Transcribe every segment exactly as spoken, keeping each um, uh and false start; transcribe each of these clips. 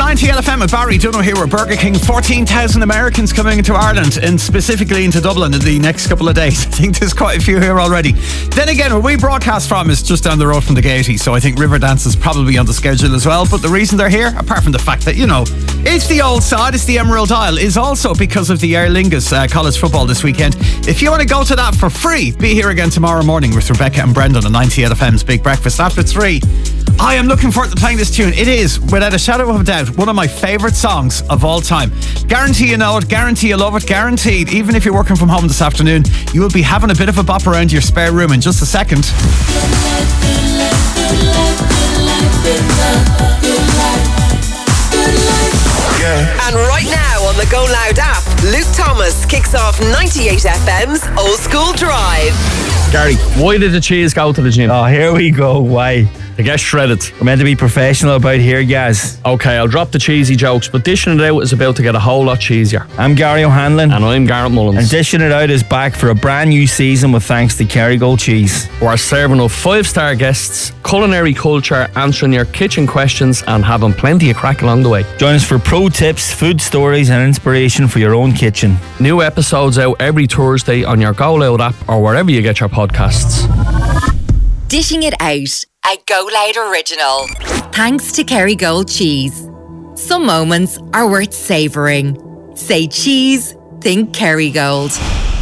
ninety L F M with Barry Dunno here with Burger King. fourteen thousand Americans coming into Ireland and specifically into Dublin in the next couple of days. I think there's quite a few here already. Then again, where we broadcast from is just down the road from the Gaiety, so I think Riverdance is probably on the schedule as well. But the reason they're here, apart from the fact that, you know, it's the old side, it's the Emerald Isle, is also because of the Aer Lingus uh, college football this weekend. If you want to go to that for free, be here again tomorrow morning with Rebecca and Brendan on ninety L F M's Big Breakfast after three. I am looking forward to playing this tune. It is, without a shadow of a doubt, one of my favourite songs of all time. Guarantee you know it, guarantee you love it, guaranteed. Even if you're working from home this afternoon, you will be having a bit of a bop around your spare room in just a second. And right now on the Go Loud app, Luke Thomas kicks off ninety-eight F M's Old School Drive. Gary, why did the cheese go to the gym? Oh, here we go. Why? To get shredded. We're meant to be professional about here, guys. Okay, I'll drop the cheesy jokes, but dishing it out is about to get a whole lot cheesier. I'm Gary O'Hanlon. And I'm Garrett Mullins. And Dishing It Out is back for a brand new season with thanks to Kerrygold Cheese. We're serving up five-star guests, culinary culture, answering your kitchen questions and having plenty of crack along the way. Join us for pro tips, food stories and inspiration for your own kitchen. New episodes out every Thursday on your Go Loud app or wherever you get your podcasts. Dishing It Out, a Go Loud original. Thanks to Kerrygold Cheese. Some moments are worth savouring. Say cheese, think Kerrygold.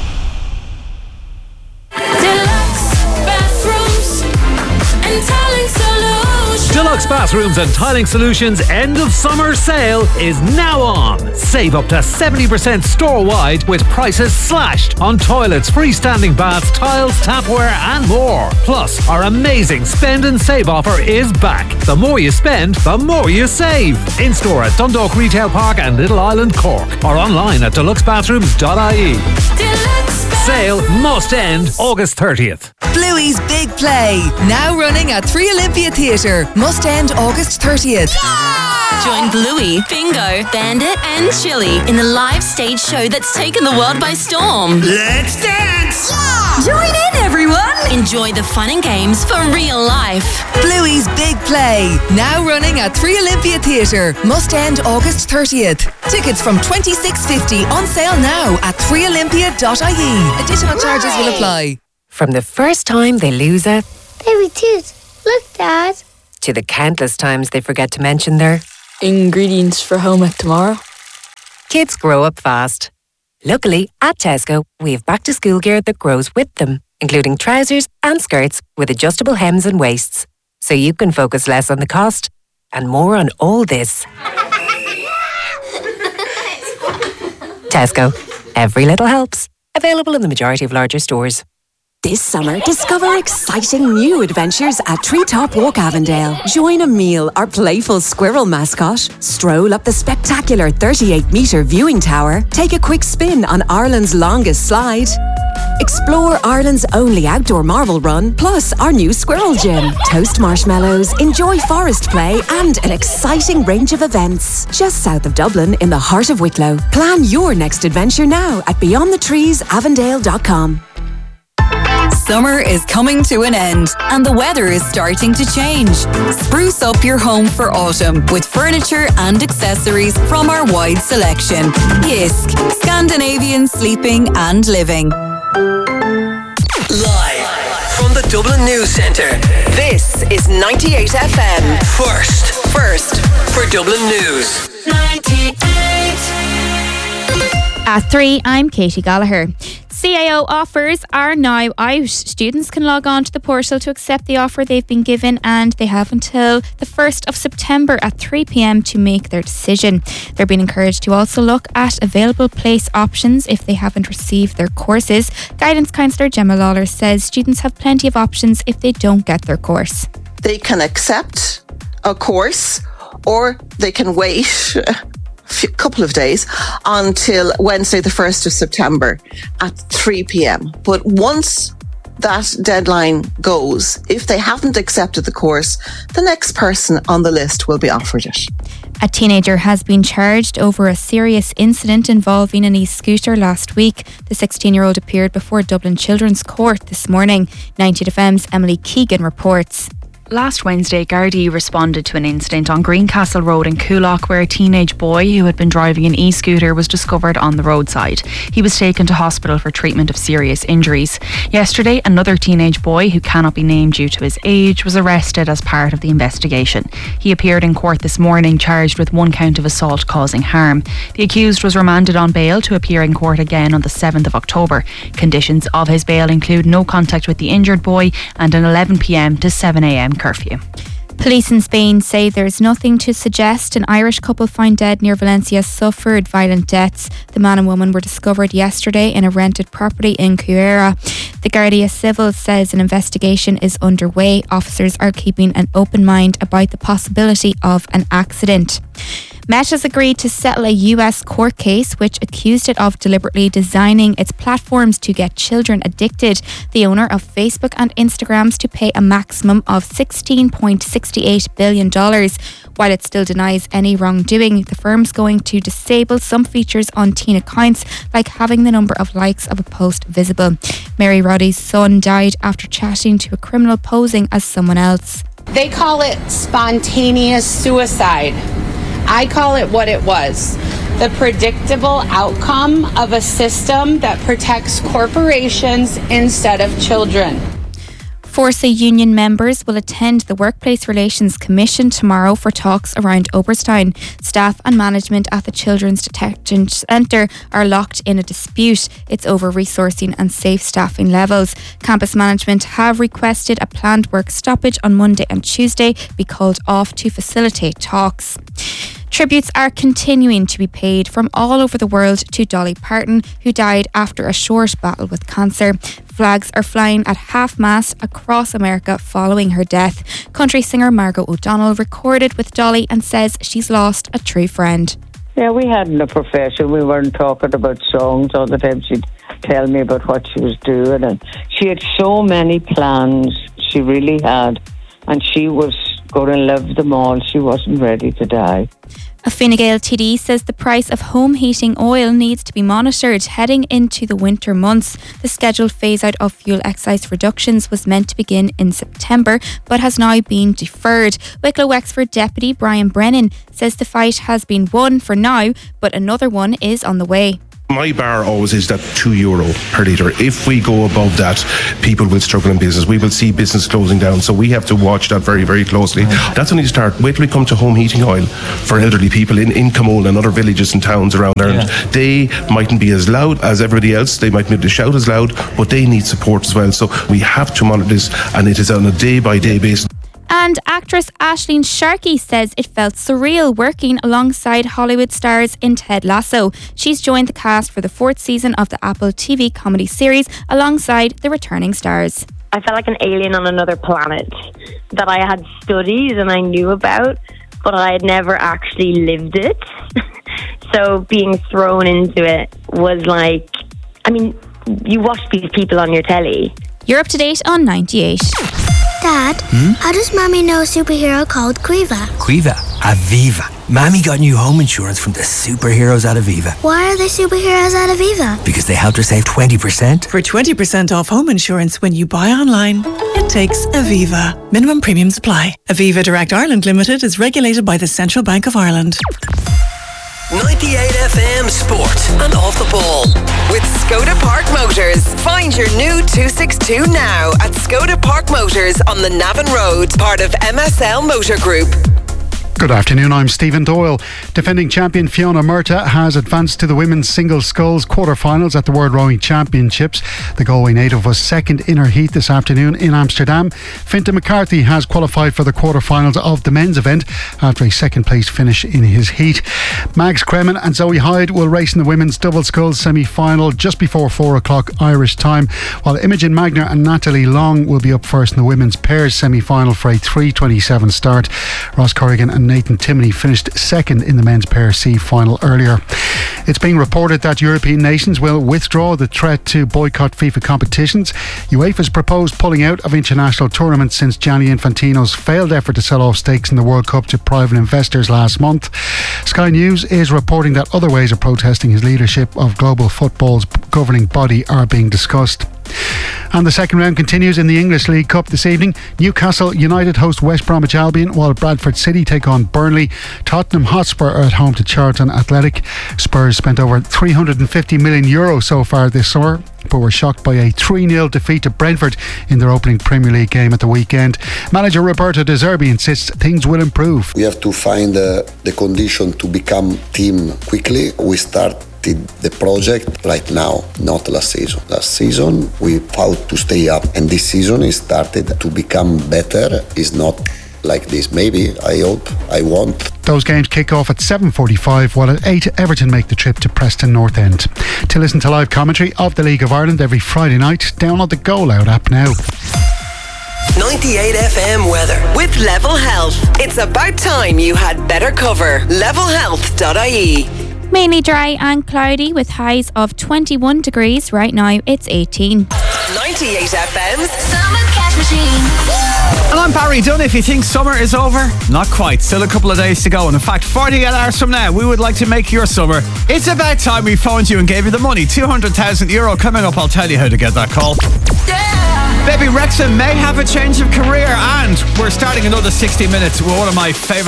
Deluxe Bathrooms and Tiling Solutions end of summer sale is now on. Save up to seventy percent store-wide with prices slashed on toilets, freestanding baths, tiles, tapware and more. Plus, our amazing spend and save offer is back. The more you spend, the more you save. In-store at Dundalk Retail Park and Little Island, Cork, or online at deluxe bathrooms dot I E. Sale must end August thirtieth. Bluey's Big Play, now running at Three Olympia Theatre. Must end August thirtieth. Yeah! Join Bluey, Bingo, Bandit and Chili in the live stage show that's taken the world by storm. Let's dance! Yeah! Join in, everyone! Enjoy the fun and games for real life. Bluey's Big Play, now running at Three Olympia Theatre. Must end August thirtieth. Tickets from twenty-six fifty on sale now at three olympia dot I E. Additional charges will apply. From the first time they lose a baby tooth. Look, Dad. To the countless times they forget to mention their ingredients for home ec tomorrow. Kids grow up fast. Luckily, at Tesco, we have back to school gear that grows with them, including trousers and skirts with adjustable hems and waists, so you can focus less on the cost and more on all this. Tesco. Every little helps. Available in the majority of larger stores. This summer, discover exciting new adventures at Treetop Walk Avondale. Join Emile, our playful squirrel mascot. Stroll up the spectacular thirty-eight metre viewing tower. Take a quick spin on Ireland's longest slide. Explore Ireland's only outdoor marble run, plus our new squirrel gym. Toast marshmallows, enjoy forest play and an exciting range of events. Just south of Dublin in the heart of Wicklow. Plan your next adventure now at beyond the trees avondale dot com. Summer is coming to an end and the weather is starting to change. Spruce up your home for autumn with furniture and accessories from our wide selection. Jysk, Scandinavian sleeping and living. Live from the Dublin News Centre, this is ninety-eight F M. First, first for Dublin News. ninety-eight. At three, I'm Katie Gallagher. C A O offers are now out. Students can log on to the portal to accept the offer they've been given, and they have until the first of September at three p.m. to make their decision. They're being encouraged to also look at available place options if they haven't received their courses. Guidance Counsellor Gemma Lawler says students have plenty of options if they don't get their course. They can accept a course or they can wait a couple of days until Wednesday the first of September at three p.m. But once that deadline goes, if they haven't accepted the course, the next person on the list will be offered it. A teenager has been charged over a serious incident involving an e-scooter last week. The sixteen-year-old appeared before Dublin Children's Court this morning. ninety F M's Emily Keegan reports. Last Wednesday, Gardaí responded to an incident on Greencastle Road in Coolock where a teenage boy who had been driving an e-scooter was discovered on the roadside. He was taken to hospital for treatment of serious injuries. Yesterday, another teenage boy who cannot be named due to his age was arrested as part of the investigation. He appeared in court this morning charged with one count of assault causing harm. The accused was remanded on bail to appear in court again on the seventh of October. Conditions of his bail include no contact with the injured boy and an eleven p m to seven a m curfew. Police in Spain say there's nothing to suggest an Irish couple found dead near Valencia suffered violent deaths. The man and woman were discovered yesterday in a rented property in Cuera. The Guardia Civil says an investigation is underway. Officers are keeping an open mind about the possibility of an accident. Meta's agreed to settle a U S court case which accused it of deliberately designing its platforms to get children addicted. The owner of Facebook and Instagrams to pay a maximum of sixteen point six eight billion dollars. While it still denies any wrongdoing, the firm's going to disable some features on teen accounts, like having the number of likes of a post visible. Mary Roddy's son died after chatting to a criminal posing as someone else. They call it spontaneous suicide. I call it what it was, the predictable outcome of a system that protects corporations instead of children. Forza union members will attend the Workplace Relations Commission tomorrow for talks around Oberstein. Staff and management at the Children's Detection Centre are locked in a dispute. It's over resourcing and safe staffing levels. Campus management have requested a planned work stoppage on Monday and Tuesday be called off to facilitate talks. Tributes are continuing to be paid from all over the world to Dolly Parton, who died after a short battle with cancer. Flags are flying at half-mast across America following her death. Country singer Margot O'Donnell recorded with Dolly and says she's lost a true friend. Yeah, we hadn't a profession. We weren't talking about songs all the time. She'd tell me about what she was doing, and she had so many plans. She really had, and she was going to live them all. She wasn't ready to die. A Fine Gael T D says the price of home heating oil needs to be monitored heading into the winter months. The scheduled phase out of fuel excise reductions was meant to begin in September but has now been deferred. Wicklow Wexford Deputy Brian Brennan says the fight has been won for now, but another one is on the way. My bar always is that two euro per litre. If we go above that, people will struggle in business. We will see business closing down. So we have to watch that very, very closely. That's only the start. Wait till we come to home heating oil for elderly people in, in Camole and other villages and towns around Ireland. Yeah. They mightn't be as loud as everybody else. They mightn't be able to shout as loud, but they need support as well. So we have to monitor this, and it is on a day-by-day basis. And actress Aisling Sharkey says it felt surreal working alongside Hollywood stars in Ted Lasso. She's joined the cast for the fourth season of the Apple T V comedy series alongside the returning stars. I felt like an alien on another planet that I had studied and I knew about, but I had never actually lived it. So being thrown into it was like, I mean, you watch these people on your telly. You're up to date on ninety-eight. Dad, Hmm? how does Mommy know a superhero called Quiva? Quiva, Aviva. Mammy got new home insurance from the superheroes at Aviva. Why are they superheroes at Aviva? Because they helped her save twenty percent. For twenty percent off home insurance when you buy online, it takes Aviva. Minimum premiums apply. Aviva Direct Ireland Limited is regulated by the Central Bank of Ireland. ninety-eight F M Sport and Off the Ball with Skoda Park Motors. Find your new two sixty-two now at Skoda Park Motors on the Navan Road, part of M S L Motor Group. Good afternoon, I'm Stephen Doyle. Defending champion Fiona Murtagh has advanced to the women's single sculls quarter-finals at the World Rowing Championships. The Galway native was second in her heat this afternoon in Amsterdam. Fintan McCarthy has qualified for the quarter-finals of the men's event after a second-place finish in his heat. Mags Kremen and Zoe Hyde will race in the women's double sculls semi-final just before four o'clock Irish time, while Imogen Magner and Natalie Long will be up first in the women's pairs semi-final for a three twenty-seven start. Ross Corrigan and Nathan Timoney finished second in the men's pair C final earlier. It's being reported that European nations will withdraw the threat to boycott FIFA competitions. UEFA's proposed pulling out of international tournaments since Gianni Infantino's failed effort to sell off stakes in the World Cup to private investors last month. Sky News is reporting that other ways of protesting his leadership of global football's governing body are being discussed. And the second round continues in the English League Cup this evening. Newcastle United host West Bromwich Albion, while Bradford City take on Burnley. Tottenham Hotspur are at home to Charlton Athletic. Spurs spent over three hundred fifty million euro so far this summer, but were shocked by a three nil defeat to Brentford in their opening Premier League game at the weekend. Manager Roberto De Zerbi insists things will improve. We have to find uh, the condition to become team quickly. We started the project right now, not last season. Last season we fought to stay up, and this season it started to become better. It's not like this. Maybe, I hope, I want. Those games kick off at seven forty-five, while at eight Everton make the trip to Preston North End. To listen to live commentary of the League of Ireland every Friday night, download the Go Loud app now. ninety-eight F M weather with Level Health. It's about time you had better cover. level health dot I E. Mainly dry and cloudy with highs of twenty-one degrees. Right now it's eighteen. ninety-eight F M's Summer Cash Machine. And I'm Barry Dunn. If you think summer is over, not quite. Still a couple of days to go. And in fact, forty-eight hours from now, we would like to make your summer. It's about time we phoned you and gave you the money. two hundred thousand euro coming up. I'll tell you how to get that call. Yeah. Baby Rexha may have a change of career, and we're starting another sixty minutes with one of my favourite